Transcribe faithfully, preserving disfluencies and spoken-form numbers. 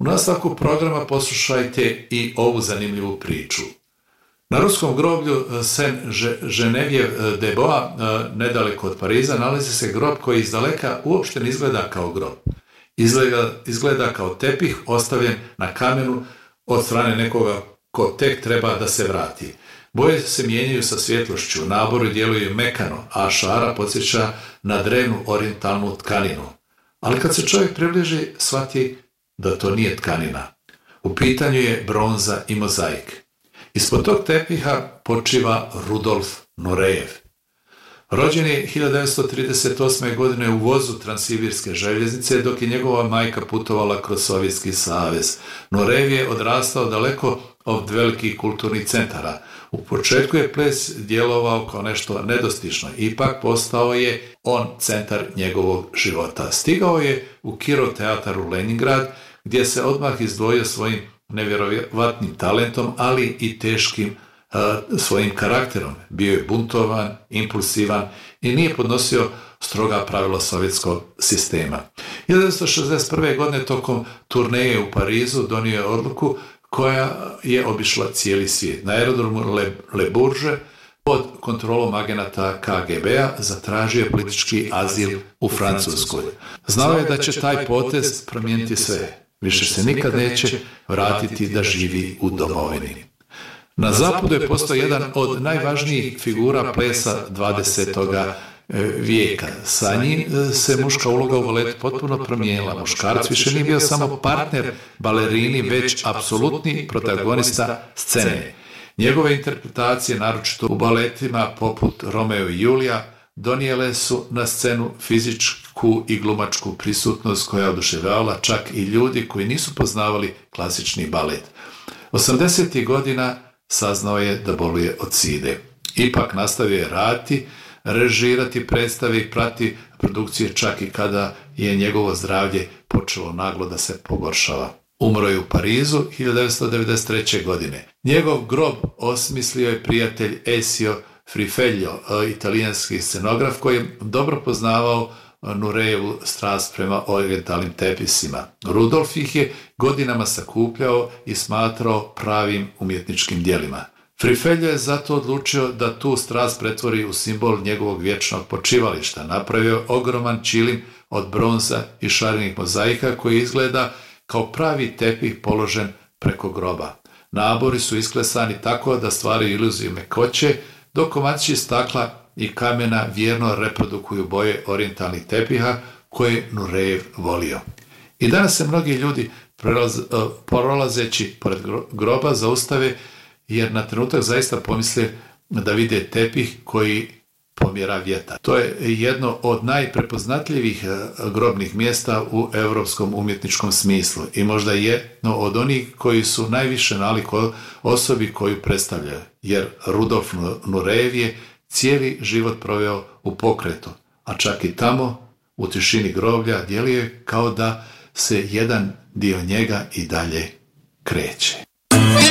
nastavku programa poslušajte i ovu zanimljivu priču. Na ruskom groblju Saint-Geneviève-des-Bois, nedaleko od Pariza, nalazi se grob koji izdaleka uopšte ne izgleda kao grob. Izgleda, izgleda kao tepih ostavljen na kamenu od strane nekoga ko tek treba da se vrati. Boje se mijenjaju sa svjetlošću, nabori djeluju mekano, a šara podsjeća na drevnu orijentalnu tkaninu. Ali kad se čovjek približi, shvati da to nije tkanina. U pitanju je bronza i mozaik. Ispod tog tepiha počiva Rudolf Nurejev. Rođen je hiljadu devetsto trideset osme. godine u vozu Transsibirske željeznice dok je njegova majka putovala kroz Sovjetski savez. Nurejev je odrastao daleko od velikih kulturnih centara. U početku je ples djelovao kao nešto nedostižno, ipak postao je on centar njegovog života. Stigao je u Kirov teatar u Leningrad, gdje se odmah izdvojio svojim nevjerovatnim talentom, ali i teškim uh, svojim karakterom. Bio je buntovan, impulsivan i nije podnosio stroga pravila sovjetskog sistema. hiljadu devetsto šezdeset prve. godine tokom turneje u Parizu donio je odluku koja je obišla cijeli svijet. Na aerodromu Le, Le Bourget pod kontrolom agenata K G B-a zatražio je politički azil u Francuskoj. Znao je da će taj potez promijeniti sve. Više se nikad neće vratiti da živi u domovini. Na zapadu je postao jedan od najvažnijih figura plesa dvadesetoga vijeka. Sa njim se muška uloga u baletu potpuno promijenila. Muškarac više nije bio samo partner balerini, već apsolutni protagonista scene. Njegove interpretacije, naročito u baletima poput Romeo i Julija, donijele su na scenu fizičku i glumačku prisutnost koja je oduševljavala čak i ljudi koji nisu poznavali klasični balet. osamdesetih godina saznao je da boluje od side. Ipak nastavio je raditi, režirati predstave i prati produkcije čak i kada je njegovo zdravlje počelo naglo da se pogoršava. Umro je u Parizu hiljadu devetsto devedeset treće. godine. Njegov grob osmislio je prijatelj Ezio Frifelio, italijanski scenograf koji je dobro poznavao Nurejevu strast prema orijentalnim tepisima. Rudolf ih je godinama sakupljao i smatrao pravim umjetničkim djelima. Frifelio je zato odlučio da tu strast pretvori u simbol njegovog vječnog počivališta. Napravio ogroman čilim od bronza i šarenih mozaika koji izgleda kao pravi tepih položen preko groba. Nabori su isklesani tako da stvaraju iluziju mekoće, dok komadići stakla i kamena vjerno reprodukuju boje orijentalnih tepiha koje Nurejev volio. I danas se mnogi ljudi prelaz, prolazeći pored groba zaustave jer na trenutak zaista pomisle da vide tepih koji pomjera vjetar. To je jedno od najprepoznatljivih grobnih mjesta u europskom umjetničkom smislu i možda jedno od onih koji su najviše nalik osobi koju predstavljaju, jer Rudolf Nurejev je cijeli život proveo u pokretu, a čak i tamo u tišini groblja djeluje kao da se jedan dio njega i dalje kreće.